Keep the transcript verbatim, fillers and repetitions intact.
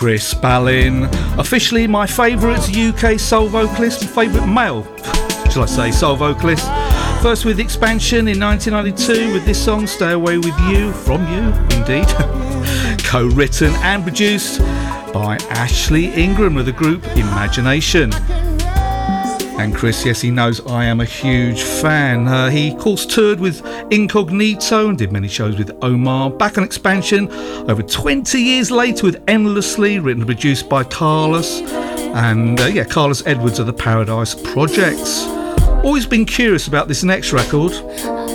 Chris Ballin, officially my favourite U K soul vocalist, my favourite male, shall I say, soul vocalist. First with Expansion in nineteen ninety-two with this song, Stay Away With You, from you, indeed. Co-written and produced by Ashley Ingram of the group Imagination. And Chris, yes, he knows I am a huge fan. Uh, he, of course, toured with Incognito and did many shows with Omar. Back on Expansion over twenty years later with Endlessly, written and produced by Carlos. And, uh, yeah, Carlos Edwards of the Paradise Projects. Always been curious about this next record.